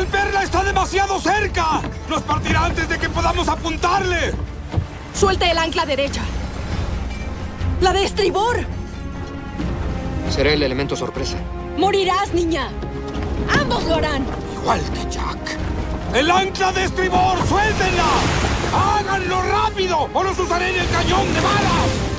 ¡El Perla está demasiado cerca! ¡Nos partirá antes de que podamos apuntarle! Suelte el ancla derecha. ¡La de estribor! Seré el elemento sorpresa. ¡Morirás, niña! ¡Ambos lo harán! Igual que Jack. ¡El ancla de estribor! ¡Suéltenla! ¡Háganlo rápido! ¡O los usaré en el cañón de balas!